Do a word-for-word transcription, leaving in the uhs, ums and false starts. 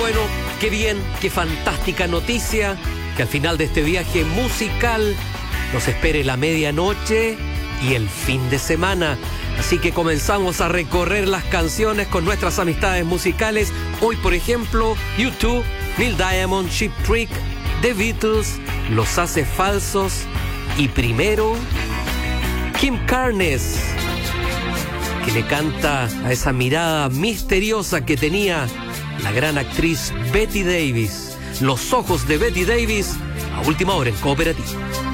bueno, qué bien, qué fantástica noticia, que al final de este viaje musical nos espere la medianoche y el fin de semana. Así que comenzamos a recorrer las canciones con nuestras amistades musicales. Hoy, por ejemplo, U dos, Neil Diamond, Cheap Trick, The Beatles, Los Hace Falsos y primero Kim Carnes, que le canta a esa mirada misteriosa que tenía la gran actriz Bette Davis. Los ojos de Bette Davis, a última hora en Cooperativa.